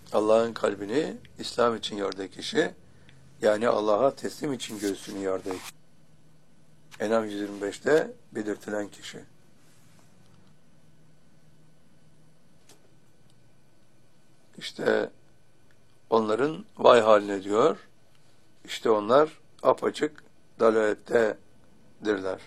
Allah'ın kalbini İslam için yardığı kişi, yani Allah'a teslim için göğsünü yardığı. En'am 125'te belirtilen kişi. İşte onların vay haline diyor. İşte onlar apaçık dalalettedirler.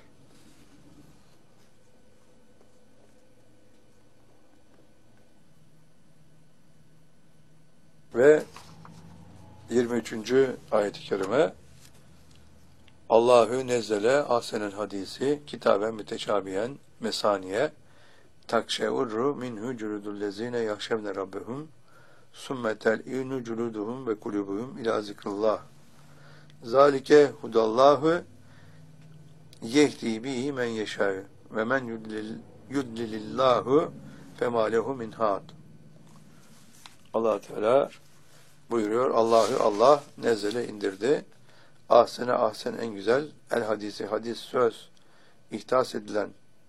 Ve 23. ayet-i kerime Allahu nezzele ahsenel hadisi kitaben müteşabihen mesaniye takşeurru minhu culudullezine yahşevne rabbehum sümme tel'inu culuduhum ve kulubuhum ila zikrullah zalike hudallahu yehdi bihi men yeşâ ve men yudlilillahu fema lehu min had. Allah Teala buyuruyor, Allah nezzele indirdi. Ahsene ahsen en güzel, el hadisi hadis söz ihtas edilen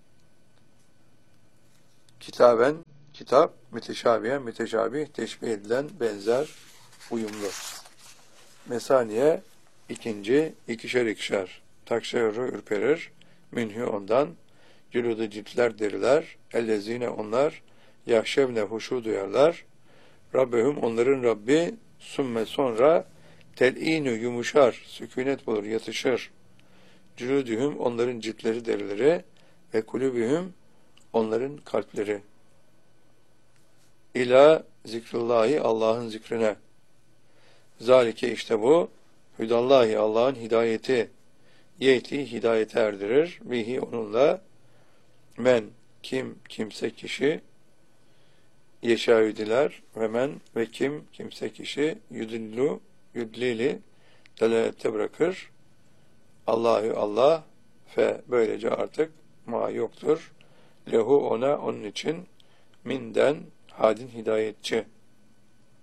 kitaben kitap müteşabihen müteşabih teşbih edilen benzer uyumlu. Mesaniye ikinci ikişer ikişer takşeru ürperir minhü ondan cüludu ciltler deriler ellezine onlar yahşevne huşu duyarlar Rabbehum onların Rabbi sümme sonra tel'inu yumuşar, sükunet bulur, yatışır. Cülüdühüm onların ciltleri derileri ve kulübühüm onların kalpleri. İla zikrullahi Allah'ın zikrine. Zalike işte bu hüdallahi Allah'ın hidayeti. Yeti hidayete erdirir. Bihi onunla men kim kimse kişi yeşâhüdiler ve men ve kim kimse kişi yudlili dalalette bırakır. Allahü Allah fe böylece artık ma yoktur. Lehu ona onun için minden hadin hidayetçi.